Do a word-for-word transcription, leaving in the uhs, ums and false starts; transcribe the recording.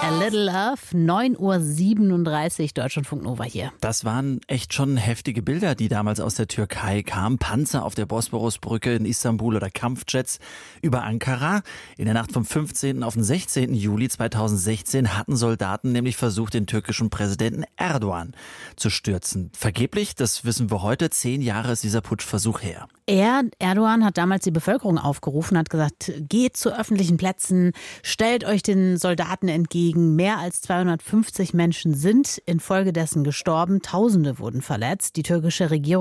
A Little Love, neun Uhr siebenunddreißig, Deutschlandfunk Nova hier. Das waren echt schon heftige Bilder, die damals aus der Türkei kamen. Panzer auf der Bosporusbrücke in Istanbul oder Kampfjets über Ankara. In der Nacht vom fünfzehnten auf den sechzehnten Juli zweitausendsechzehn hatten Soldaten nämlich versucht, den türkischen Präsidenten Erdogan zu stürzen. Vergeblich, das wissen wir heute. Zehn Jahre ist dieser Putschversuch her. Er, Erdogan, hat damals die Bevölkerung aufgerufen, hat gesagt, geht zu öffentlichen Plätzen, stellt euch den Soldaten entgegen. Mehr als zweihundertfünfzig Menschen sind infolgedessen gestorben, Tausende wurden verletzt. Die türkische Regierung